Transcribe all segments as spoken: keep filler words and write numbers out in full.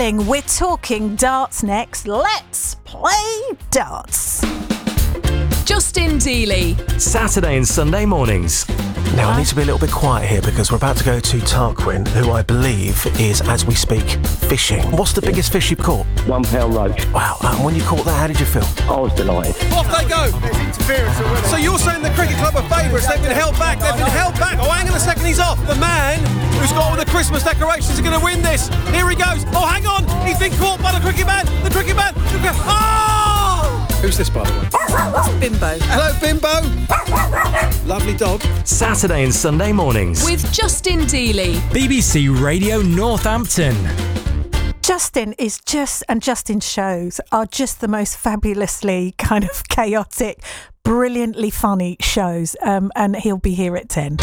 We're talking darts next. Let's play darts. Justin Dealey. Saturday and Sunday mornings. Now, I need to be a little bit quiet here because we're about to go to Tarquin, who I believe is, as we speak, fishing. What's the biggest fish you've caught? One pound roach. Wow, and when you caught that, how did you feel? I was delighted. Off they go. There's interference already. So you're saying the Cricket Club are favourites? They've been held back. They've been held back. Oh, hang on a second. He's off. The man who's got all the Christmas decorations are going to win this. Here he goes. Oh, hang on. He's been caught by the Cricket man. The Cricket man. The cricket... Oh! Who's this, by the way? Bimbo. Hello, Bimbo. Lovely dog. Saturday and Sunday mornings. With Justin Dealey. B B C Radio Northampton. Justin is just, and Justin's shows are just the most fabulously kind of chaotic, brilliantly funny shows. Um, and he'll be here at ten.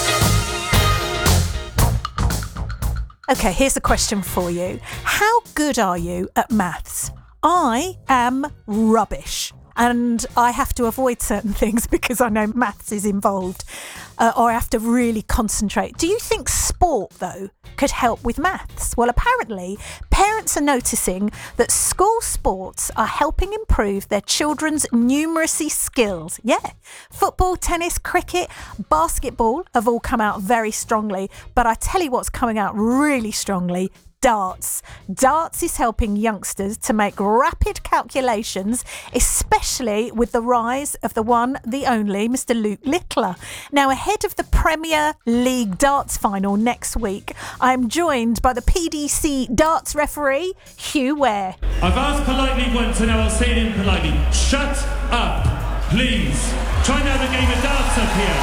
Okay, here's a question for you. How good are you at maths? I am rubbish. And I have to avoid certain things because I know maths is involved, uh, or I have to really concentrate. Do you think sport, though, could help with maths? Well, apparently, parents are noticing that school sports are helping improve their children's numeracy skills. Yeah, football, tennis, cricket, basketball have all come out very strongly. But I tell you what's coming out really strongly. Darts. Darts is helping youngsters to make rapid calculations, especially with the rise of the one, the only, Mister Luke Littler. Now, ahead of the Premier League darts final next week, I am joined by the P D C darts referee, Hugh Ware. I've asked politely once and now I'll say it impolitely. Shut up, please. Try now the game of darts up here.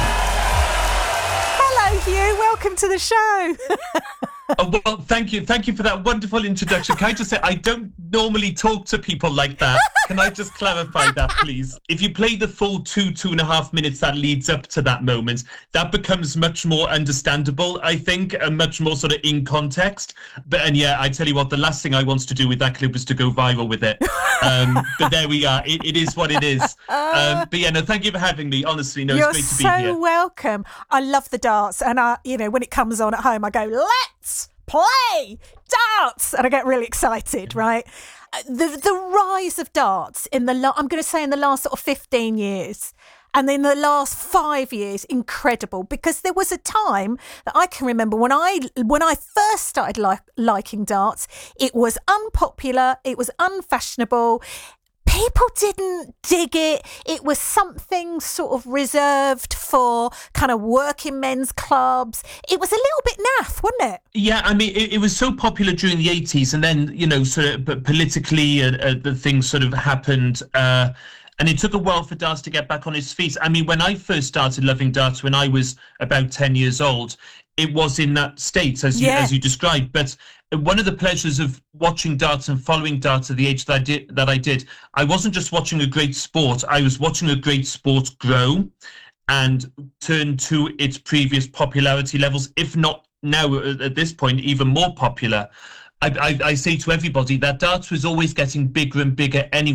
Hello, Hugh. Welcome to the show. Oh, well, thank you. Thank you for that wonderful introduction. Can I just say, I don't normally talk to people like that. Can I just clarify that, please? If you play the full two, two and a half minutes that leads up to that moment, that becomes much more understandable, I think, and much more sort of in context. But, and yeah, I tell you what, the last thing I wanted to do with that clip was to go viral with it. Um, but there we are. It, it is what it is. Um, but yeah, no, thank you for having me. Honestly, no, You're it's great to so be here. You're so welcome. I love the darts. And, I, you know, when it comes on at home, I go, let's play darts, and I get really excited, right? The the rise of darts in the la- I'm going to say in the last sort of fifteen years, and in the last five years, incredible, because there was a time that I can remember when I when I first started like liking darts, it was unpopular, it was unfashionable. People didn't dig it. It was something sort of reserved for kind of working men's clubs. It was a little bit naff, wasn't it? Yeah, I mean, it, it was so popular during the eighties, and then, you know, sort of but politically, uh, uh, the things sort of happened, uh, and it took a while for darts to get back on its feet. I mean, when I first started loving darts, when I was about ten years old, it was in that state, as you, Yeah. as you described. But one of the pleasures of watching darts and following darts at the age that I did, that I did, I wasn't just watching a great sport. I was watching a great sport grow and turn to its previous popularity levels, if not now at this point even more popular. I, I, I say to everybody that darts was always getting bigger and bigger anyway.